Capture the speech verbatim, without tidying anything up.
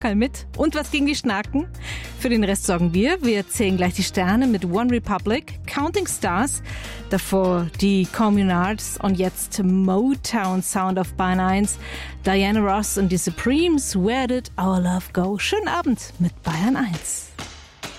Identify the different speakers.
Speaker 1: mit. Und was gegen die Schnaken? Für den Rest sorgen wir. Wir zählen gleich die Sterne mit One Republic, Counting Stars, davor die Communards und jetzt Motown Sound auf Bayern eins, Diana Ross und die Supremes, Where Did Our Love Go? Schönen Abend mit Bayern eins.